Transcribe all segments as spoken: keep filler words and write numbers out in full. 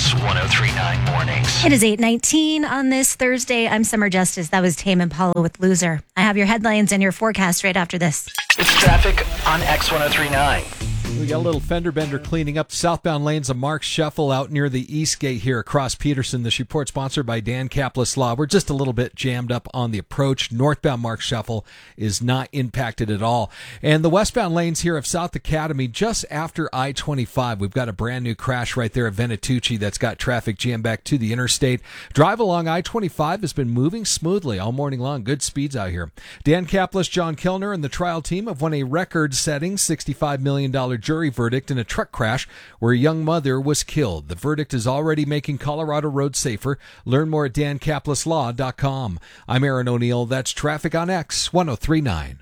X one oh three point nine Mornings. It is eight nineteen on this Thursday. I'm Summer Justice. That was Tame Impala with Loser. I have your headlines and your forecast right after this. It's traffic on X one oh three point nine. We got a little fender bender cleaning up southbound lanes of Mark Shuffle out near the East Gate here across Peterson. This report sponsored by Dan Kaplis Law. We're just a little bit jammed up on the approach. Northbound Mark Shuffle is not impacted at all. And the westbound lanes here of South Academy just after I twenty-five. We've got a brand new crash right there at Venatucci that's got traffic jammed back to the interstate. Drive along I twenty-five has been moving smoothly all morning long. Good speeds out here. Dan Kaplis, John Kilner, and the trial team have won a record-setting sixty-five million dollars jury verdict in a truck crash where a young mother was killed. The verdict is already making Colorado roads safer. Learn more at dan kaplis law dot com. I'm Aaron O'Neill. That's traffic on X one oh three point nine.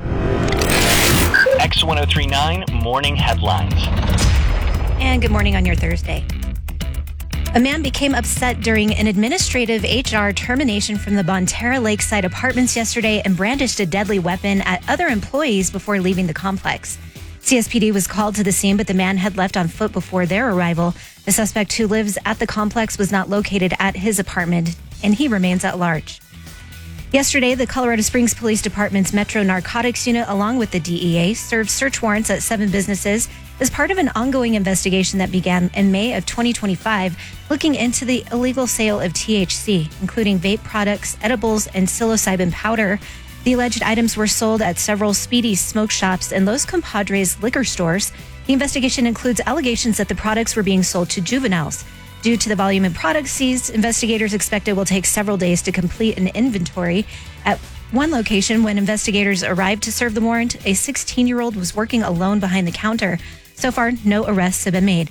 X one oh three point nine Morning Headlines. And good morning on your Thursday. A man became upset during an administrative H R termination from the Bonterra Lakeside Apartments yesterday and brandished a deadly weapon at other employees before leaving the complex. C S P D was called to the scene, but the man had left on foot before their arrival. The suspect, who lives at the complex, was not located at his apartment, and he remains at large. Yesterday, the Colorado Springs Police Department's Metro Narcotics Unit, along with the D E A, served search warrants at seven businesses as part of an ongoing investigation that began in May of twenty twenty-five, looking into the illegal sale of T H C, including vape products, edibles, and psilocybin powder. The alleged items were sold at several Speedy smoke shops and Los Compadres liquor stores. The investigation includes allegations that the products were being sold to juveniles. Due to the volume of products seized, investigators expect it will take several days to complete an inventory. At one location, when investigators arrived to serve the warrant, a sixteen-year-old was working alone behind the counter. So far, no arrests have been made.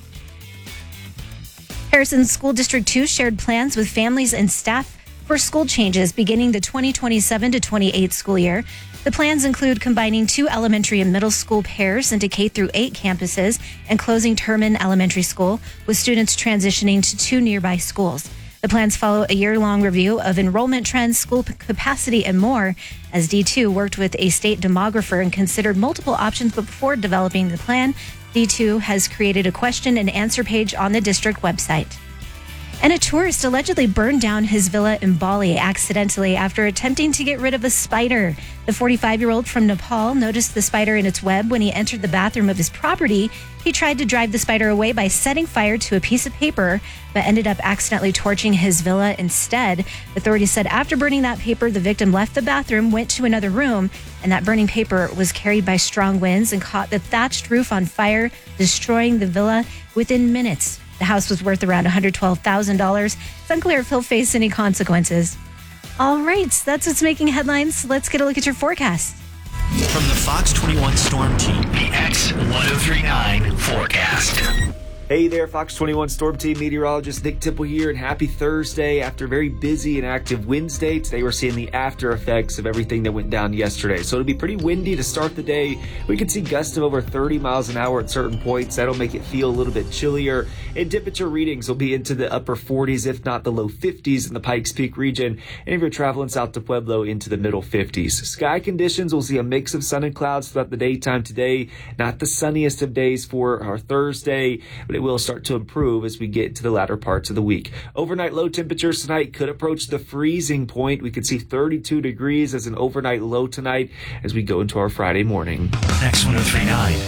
Harrison School District two shared plans with families and staff for school changes beginning the twenty twenty-seven to twenty-eight school year. The plans include combining two elementary and middle school pairs into K through eight campuses and closing Terman Elementary School, with students transitioning to two nearby schools. The plans follow a year-long review of enrollment trends, school capacity, and more, as D two worked with a state demographer and considered multiple options before developing the plan. D two has created a question and answer page on the district website. And a tourist allegedly burned down his villa in Bali accidentally after attempting to get rid of a spider. The forty-five-year-old from Nepal noticed the spider in its web when he entered the bathroom of his property. He tried to drive the spider away by setting fire to a piece of paper, but ended up accidentally torching his villa instead. Authorities said after burning that paper, the victim left the bathroom, went to another room, and that burning paper was carried by strong winds and caught the thatched roof on fire, destroying the villa within minutes. The house was worth around one hundred twelve thousand dollars. It's unclear if he'll face any consequences. All right, that's what's making headlines. Let's get a look at your forecast. From the Fox twenty-one Storm Team, the X one oh three point nine forecast. Hey there, Fox twenty-one Storm Team meteorologist Nick Tipple here, and happy Thursday. After a very busy and active Wednesday, today we're seeing the after effects of everything that went down yesterday. So it'll be pretty windy to start the day. We could see gusts of over thirty miles an hour at certain points. That'll make it feel a little bit chillier. And temperature readings will be into the upper forties, if not the low fifties in the Pikes Peak region. And if you're traveling south to Pueblo, into the middle fifties. Sky conditions, we'll see a mix of sun and clouds throughout the daytime today. Not the sunniest of days for our Thursday, but it will start to improve as we get to the latter parts of the week. Overnight low temperatures tonight could approach the freezing point. We could see thirty-two degrees as an overnight low tonight as we go into our Friday morning. X one oh three point nine.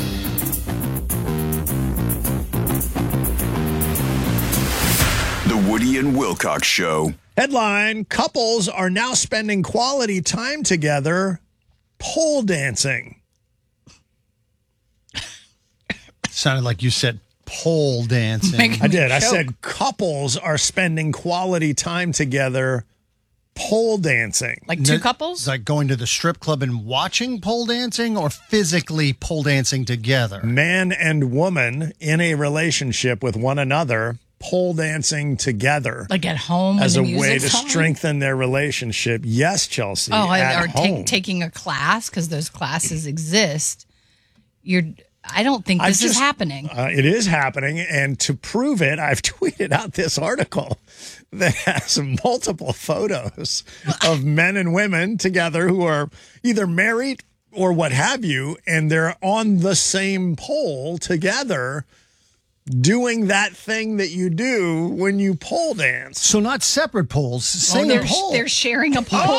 The Woody and Wilcox Show. Headline: couples are now spending quality time together pole dancing. Sounded like you said pole dancing. I did. I said couples are spending quality time together pole dancing. Like two N- couples? Like going to the strip club and watching pole dancing, or physically pole dancing together? Man and woman in a relationship with one another pole dancing together. Like at home as a when the way to music's on? strengthen their relationship. Yes, Chelsea. Oh, at or home. take, taking a class, because those classes exist. You're... I don't think this just, is happening. Uh, it is happening, and to prove it, I've tweeted out this article that has multiple photos of men and women together who are either married or what have you, and they're on the same pole together doing that thing that you do when you pole dance. So not separate poles, Oh, same they're, pole. they're sharing a pole.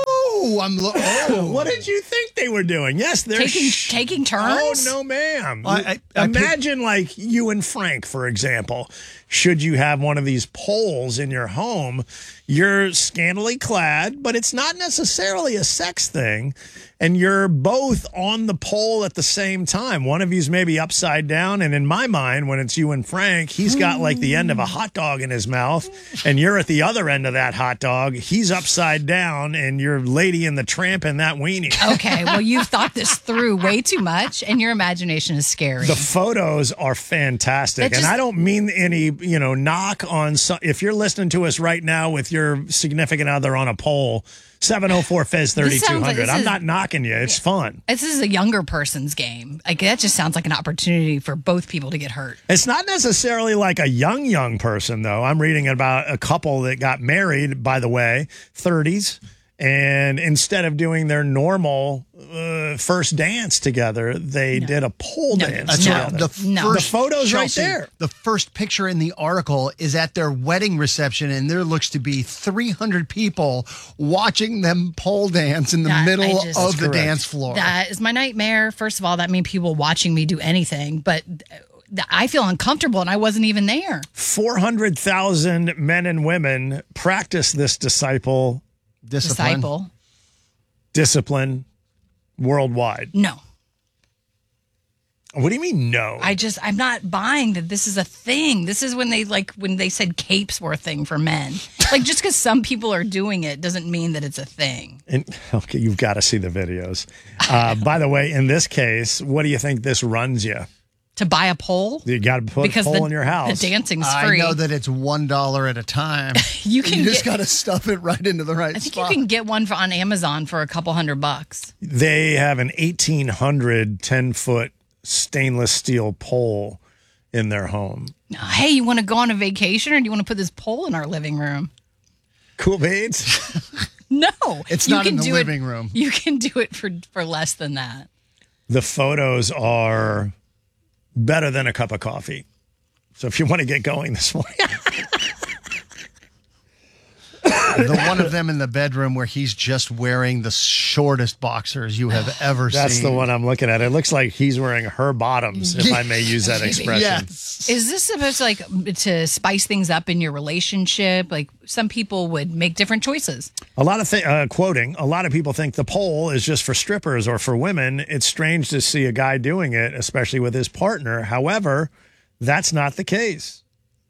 Oh, I'm. Lo- oh, What did you think they were doing? Yes, they're Taking sh- taking Oh turns? no, ma'am! I- I- I Imagine like you and Frank, for example. Should you have one of these poles in your home, you're scantily clad, but it's not necessarily a sex thing, and you're both on the pole at the same time. One of you's maybe upside down, and in my mind, when it's you and Frank, he's got like the end of a hot dog in his mouth, and you're at the other end of that hot dog. He's upside down, and you're Lady in the Tramp in that weenie. Okay, well, you've thought this through way too much, and your imagination is scary. The photos are fantastic, That just- and I don't mean any, you know, knock on. Some, if you're listening to us right now with your significant other on a pole, seven oh four Fez This thirty-two sounds like- hundred. this I'm is- not knocking you. It's fun. This is a younger person's game. Like that just sounds like an opportunity for both people to get hurt. It's not necessarily like a young, young person, though. I'm reading about a couple that got married, by the way, thirties. And instead of doing their normal uh, first dance together, they did a pole dance That's No. right. together. The No. first The photo's right Chelsea, there. The first picture in the article is at their wedding reception, and there looks to be three hundred people watching them pole dance in the That- I middle just- of That's the correct. dance floor. That is my nightmare. First of all, that means people watching me do anything, but th- I feel uncomfortable and I wasn't even there. four hundred thousand men and women practice this disciple Discipline. Disciple. discipline worldwide. No. What do you mean, no? I just I'm not buying that this is a thing. This is when they like when they said capes were a thing for men. Like just because some people are doing it doesn't mean that it's a thing. And, okay, you've got to see the videos. Uh, by the way, in this case, what do you think this runs you? To buy a pole You got to put because a pole the, in your house. the dancing's I free. know that it's one dollar at a time. You can just get- got to stuff it right into the right I think spot. you can get one for on Amazon for a couple hundred bucks. They have an eighteen hundred ten foot stainless steel pole in their home. Hey, you want to go on a vacation or do you want to put this pole in our living room? Cool beads. No, It's you not in can the do living it, room. You can do it for for less than that. The photos are better than a cup of coffee. So if you want to get going this morning. The one of them in the bedroom where he's just wearing the shortest boxers you have ever That's seen. the one I'm looking at. It looks like he's wearing her bottoms, if I may use that expression. Yes. Is this supposed to like to spice things up in your relationship? Like some people would make different choices. A lot of th- uh, quoting, a lot of people think the pole is just for strippers or for women. It's strange to see a guy doing it, especially with his partner. However, that's not the case.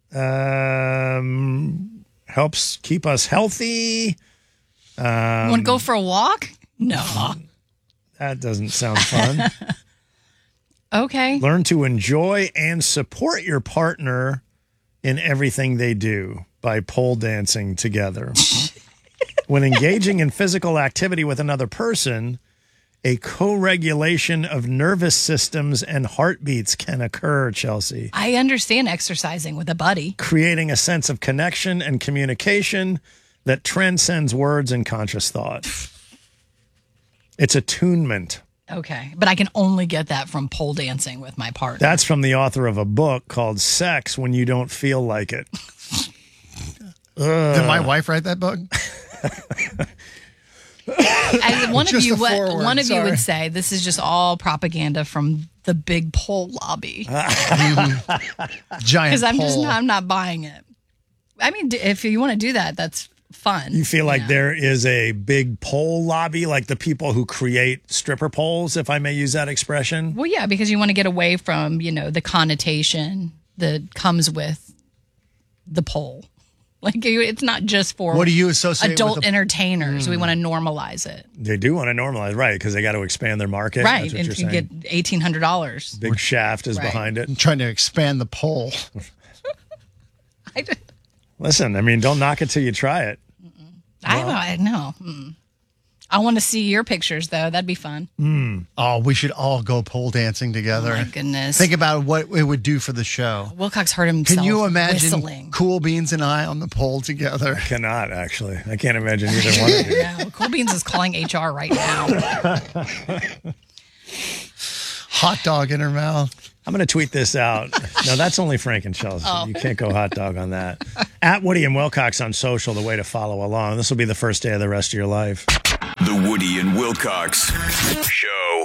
Um, helps keep us healthy. you want to go for a walk? No. That doesn't sound fun. Okay. Learn to enjoy and support your partner in everything they do by pole dancing together. When engaging in physical activity with another person, a co-regulation of nervous systems and heartbeats can occur, Chelsea, I understand exercising with a buddy. creating a sense of connection and communication that transcends words and conscious thought. It's attunement. Okay. But I can only get that from pole dancing with my partner. That's from the author of a book called Sex When You Don't Feel Like It. Did my wife write that book? And one of Just you a what, foreword, one of you sorry. would say this is just all propaganda from the big pole lobby. Giant Because I'm just pole. not, I'm not buying it. I mean, d- if you want to do that, that's fun. You feel like know? there is a big pole lobby, like the people who create stripper poles, if I may use that expression. Well, yeah, because you want to get away from, you know, the connotation that comes with the pole. Like you- it's not just for What do you associate adult with the- entertainers. We want to normalize it, They do want to normalize, right? Because they got to expand their market. right? That's what And you're you saying. get eighteen hundred dollars. Big Shaft is Right. behind it. I'm trying to expand the pole. I, just- Listen, I mean, don't knock it till you try it. I don't I know. Mm. I want to see your pictures though. That'd be fun. Oh, we should all go pole dancing together. Oh my goodness. Think about what it would do for the show. Wilcox hurt himself. Can you imagine whistling? Cool Beans and I on the pole together? Cannot, actually. I can't imagine either one of you. No, Cool Beans is calling H R right now. Hot dog in her mouth. I'm going to tweet this out. No, that's only Frank and Chelsea. Oh. You can't go hot dog on that. At Woody and Wilcox on social, the way to follow along. This will be the first day of the rest of your life. The Woody and Wilcox Show.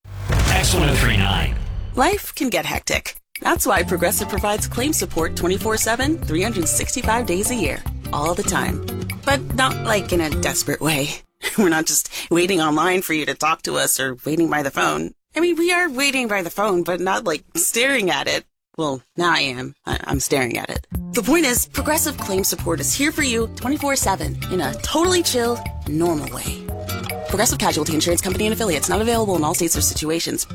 X one oh three point nine. Life can get hectic. That's why Progressive provides claim support twenty-four seven, three hundred sixty-five days a year. All the time. But not like in a desperate way. We're not just waiting online for you to talk to us or waiting by the phone. I mean, we are waiting by the phone, but not like staring at it. Well, now I am. I- I'm staring at it. The point is, Progressive Claim Support is here for you twenty-four seven in a totally chill, normal way. Progressive Casualty Insurance Company and Affiliates, not available in all states or situations.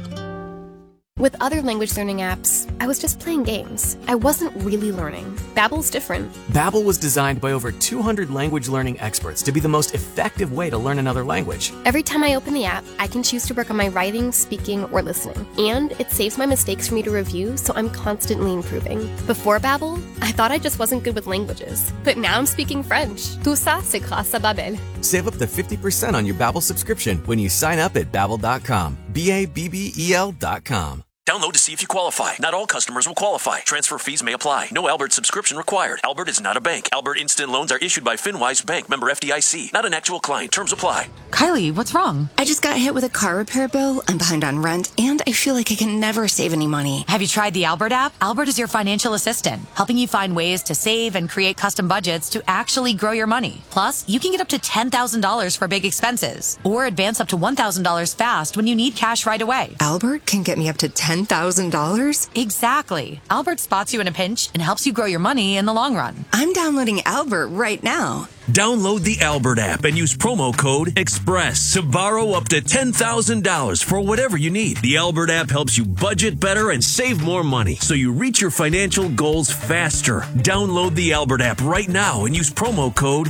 With other language learning apps, I was just playing games. I wasn't really learning. Babbel's different. Babbel was designed by over two hundred language learning experts to be the most effective way to learn another language. Every time I open the app, I can choose to work on my writing, speaking, or listening. And it saves my mistakes for me to review, so I'm constantly improving. Before Babbel, I thought I just wasn't good with languages. But now I'm speaking French. Tout ça, c'est grâce à Babbel. Save up to fifty percent on your Babbel subscription when you sign up at babbel dot com. B A B B E L dot com. Download to see if you qualify. Not all customers will qualify. Transfer fees may apply. No Albert subscription required. Albert is not a bank. Albert Instant Loans are issued by FinWise Bank, member F D I C. Not an actual client. Terms apply. Kylie, what's wrong? I just got hit with a car repair bill. I'm behind on rent, and I feel like I can never save any money. Have you tried the Albert app? Albert is your financial assistant, helping you find ways to save and create custom budgets to actually grow your money. Plus, you can get up to ten thousand dollars for big expenses, or advance up to one thousand dollars fast when you need cash right away. Albert can get me up to ten thousand dollars? Exactly. Albert spots you in a pinch and helps you grow your money in the long run. I'm downloading Albert right now. Download the Albert app and use promo code EXPRESS to borrow up to ten thousand dollars for whatever you need. The Albert app helps you budget better and save more money so you reach your financial goals faster. Download the Albert app right now and use promo code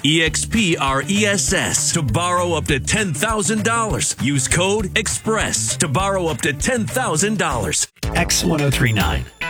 EXPRESS to borrow up to ten thousand dollars. Use code EXPRESS to borrow up to ten thousand dollars. X one oh three point nine.